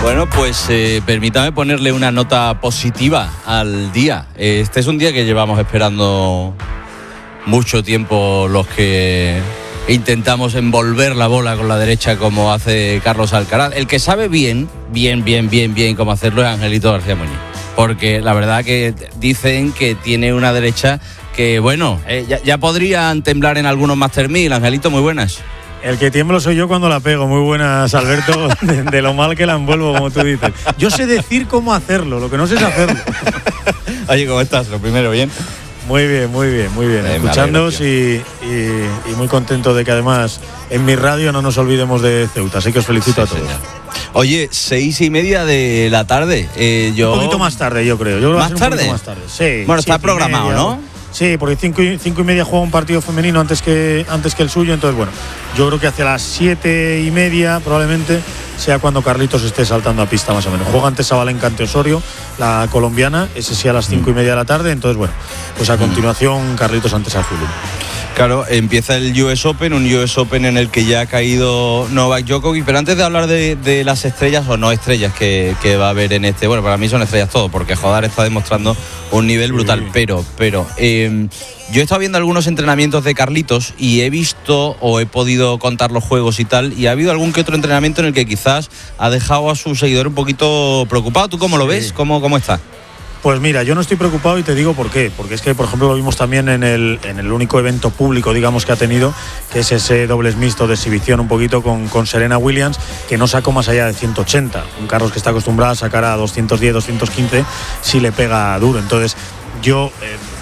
Bueno, pues permítame ponerle una nota positiva al día. Este es un día que llevamos esperando mucho tiempo los que intentamos envolver la bola con la derecha como hace Carlos Alcaraz. El que sabe bien cómo hacerlo es Angelito García Muñiz. Porque la verdad que dicen que tiene una derecha que, bueno, ya podrían temblar en algunos Master 1000. Angelito, muy buenas. El que tiemblo soy yo cuando la pego. Muy buenas, Alberto, de lo mal que la envuelvo, como tú dices. Yo sé decir cómo hacerlo, lo que no sé es hacerlo. Oye, ¿cómo estás? Lo primero, ¿bien? Muy bien. Escuchándoos y muy contento de que además en mi radio no nos olvidemos de Ceuta. Así que os felicito a todos. Señor. Oye, 6:30 de la tarde. Un poquito más tarde, yo creo. ¿Más tarde? Más tarde. Sí. Bueno, está programado, ¿no? Sí, porque 5:30 juega un partido femenino antes que el suyo. Entonces, bueno, yo creo que hacia las 7:30 probablemente sea cuando Carlitos esté saltando a pista más o menos. Juega antes Sabalenka ante Osorio, la colombiana, ese sí a las 5:30 de la tarde. Entonces, bueno, pues a continuación Carlitos antes a Zulu. Claro, empieza el US Open, un US Open en el que ya ha caído Novak Djokovic, pero antes de hablar de las estrellas o no estrellas que va a haber en este, bueno, para mí son estrellas todo, porque Jodar está demostrando un nivel brutal, sí. pero yo he estado viendo algunos entrenamientos de Carlitos y he visto o he podido contar los juegos y tal, y ha habido algún que otro entrenamiento en el que quizás ha dejado a su seguidor un poquito preocupado. ¿Tú cómo lo ves? ¿Cómo está? Pues mira, yo no estoy preocupado y te digo por qué. Porque es que, por ejemplo, lo vimos también en el único evento público, digamos, que ha tenido, que es ese dobles mixto de exhibición un poquito con Serena Williams, que no sacó más allá de 180. Un Carlos que está acostumbrado a sacar a 210, 215 si le pega duro. Entonces, yo,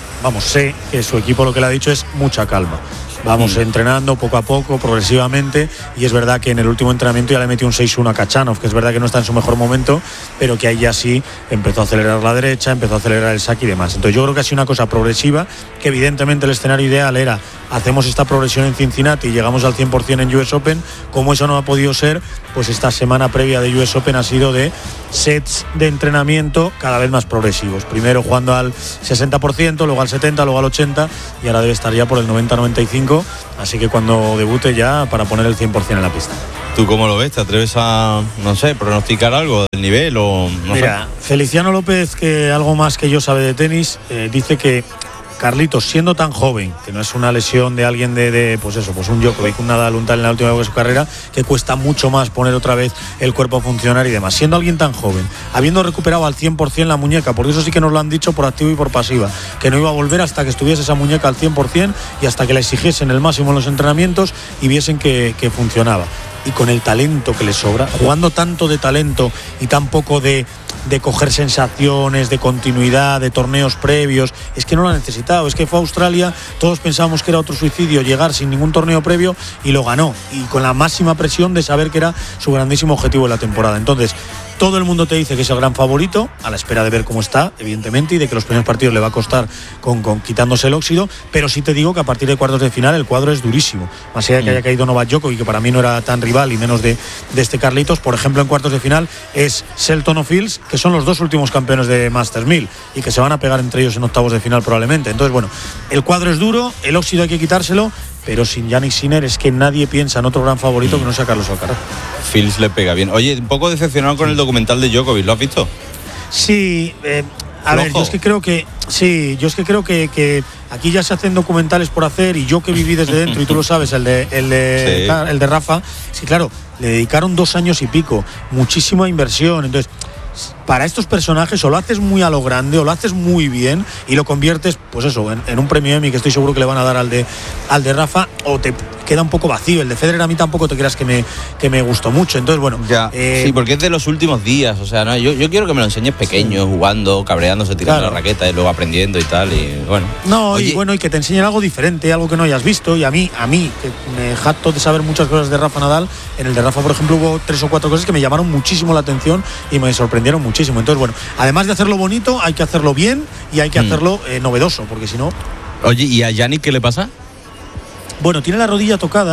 sé que su equipo lo que le ha dicho es mucha calma. Vamos entrenando poco a poco, progresivamente, y es verdad que en el último entrenamiento ya le metió un 6-1 a Khachanov, que es verdad que no está en su mejor momento, pero que ahí ya sí empezó a acelerar la derecha, empezó a acelerar el saque y demás. Entonces yo creo que ha sido una cosa progresiva, que evidentemente el escenario ideal era hacemos esta progresión en Cincinnati y llegamos al 100% en US Open. Como eso no ha podido ser, pues esta semana previa de US Open ha sido de sets de entrenamiento cada vez más progresivos. Primero jugando al 60%, luego al 70%, luego al 80%, y ahora debe estar ya por el 90-95%. Así que cuando debute ya para poner el 100% en la pista. ¿Tú cómo lo ves? ¿Te atreves a, pronosticar algo del nivel o no? Mira, sé. Feliciano López, que algo más que yo sabe de tenis, dice que Carlitos, siendo tan joven, que no es una lesión de alguien pues un Djokovic, un Nadal, un tal en la última de su carrera, que cuesta mucho más poner otra vez el cuerpo a funcionar y demás. Siendo alguien tan joven, habiendo recuperado al 100% la muñeca, porque eso sí que nos lo han dicho por activa y por pasiva, que no iba a volver hasta que estuviese esa muñeca al 100% y hasta que la exigiesen el máximo en los entrenamientos y viesen que funcionaba. Y con el talento que le sobra, jugando tanto de talento y tan poco de coger sensaciones, de continuidad, de torneos previos, es que no lo ha necesitado. Es que fue a Australia, todos pensábamos que era otro suicidio llegar sin ningún torneo previo y lo ganó, y con la máxima presión de saber que era su grandísimo objetivo de la temporada. Entonces, todo el mundo te dice que es el gran favorito, a la espera de ver cómo está, evidentemente, y de que los primeros partidos le va a costar con quitándose el óxido, pero sí te digo que a partir de cuartos de final el cuadro es durísimo. Más allá de que haya caído Novak Djokovic, que para mí no era tan rival, y menos de este Carlitos, por ejemplo, en cuartos de final es Shelton o Fields, que son los dos últimos campeones de Masters 1000 y que se van a pegar entre ellos en octavos de final probablemente. Entonces, bueno, el cuadro es duro, el óxido hay que quitárselo, pero sin Jannik Sinner es que nadie piensa en otro gran favorito que no sea Carlos Alcaraz. Fields le pega bien. Oye, un poco decepcionado con el documental de Djokovic, ¿lo has visto? Sí, a ver, yo es que creo que aquí ya se hacen documentales por hacer, y yo que viví desde dentro, y tú lo sabes, el de Rafa, sí, claro, le dedicaron 2 años y pico, muchísima inversión. Entonces, para estos personajes o lo haces muy a lo grande o lo haces muy bien y lo conviertes, pues eso, en un premio Emmy, que estoy seguro que le van a dar al de Rafa, o te queda un poco vacío. El de Federer a mí tampoco te creas que me gustó mucho. Entonces, bueno, ya, sí, porque es de los últimos días, o sea, ¿no? Yo quiero que me lo enseñes pequeño, jugando, cabreándose, tirando la raqueta y luego aprendiendo y tal, y bueno. No, oye, y que te enseñen algo diferente, algo que no hayas visto. Y a mí que me jacto de saber muchas cosas de Rafa Nadal, en el de Rafa, por ejemplo, hubo 3 o 4 cosas que me llamaron muchísimo la atención y me sorprendieron muchísimo. Entonces, bueno, además de hacerlo bonito, hay que hacerlo bien y hay que hacerlo novedoso, porque si no... Oye, ¿y a Jannik qué le pasa? Bueno, tiene la rodilla tocada,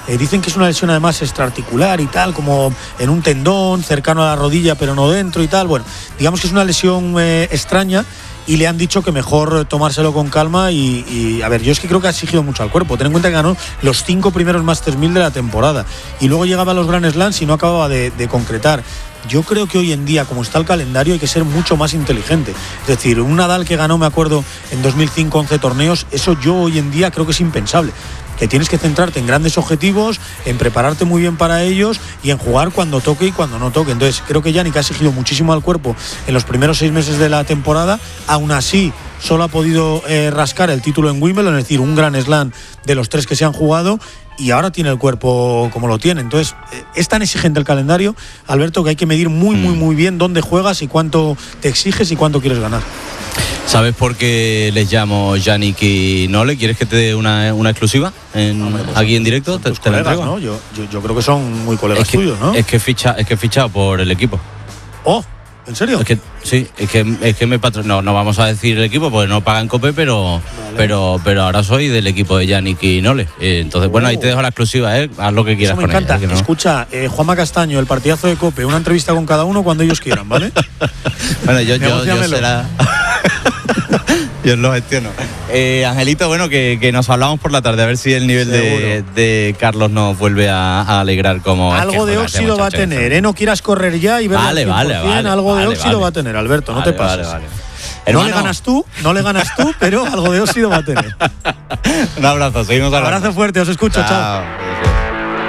Dicen que es una lesión además extraarticular y tal, como en un tendón, cercano a la rodilla, pero no dentro y tal. Bueno, digamos que es una lesión extraña. Y le han dicho que mejor tomárselo con calma y a ver, yo es que creo que ha exigido mucho al cuerpo. Ten en cuenta que ganó los 5 primeros Masters 1000 de la temporada y luego llegaba a los Grand Slams y no acababa de concretar. Yo creo que hoy en día, como está el calendario, hay que ser mucho más inteligente. Es decir, un Nadal que ganó, me acuerdo, en 2005 11 torneos, eso yo hoy en día creo que es impensable. Que tienes que centrarte en grandes objetivos, en prepararte muy bien para ellos y en jugar cuando toque y cuando no toque. Entonces creo que Jannik ha exigido muchísimo al cuerpo en los primeros 6 meses de la temporada. Aún así solo ha podido rascar el título en Wimbledon, es decir, un Grand Slam de los 3 que se han jugado, y ahora tiene el cuerpo como lo tiene. Entonces es tan exigente el calendario, Alberto, que hay que medir muy bien dónde juegas y cuánto te exiges y cuánto quieres ganar. ¿Sabes por qué les llamo Jannik y Nole? ¿Quieres que te dé una exclusiva aquí en directo? ¿Te colegas, la entrego? ¿No? Yo creo que son muy colegas tuyos, ¿no? Es que he fichado por el equipo. ¡Oh! ¿En serio? Es que sí, es que me no vamos a decir el equipo porque no pagan COPE, pero ahora soy del equipo de Jannik y Nole. Entonces, bueno, ahí te dejo la exclusiva, haz lo que quieras. Eso me con encanta. Ella, ¿no? Escucha, Juanma Castaño, el partidazo de COPE, una entrevista con cada uno cuando ellos quieran, ¿vale? Bueno, yo será... Yo lo gestiono. Angelito, bueno, que nos hablamos por la tarde, a ver si el nivel de Carlos nos vuelve a alegrar como... Algo de óxido va a tener, No quieras correr ya y ver vale, algo de óxido va a tener, Alberto, no te pases. No le ganas tú, pero algo de óxido va a tener. Un abrazo, seguimos hablando. Un abrazo fuerte, os escucho, chao.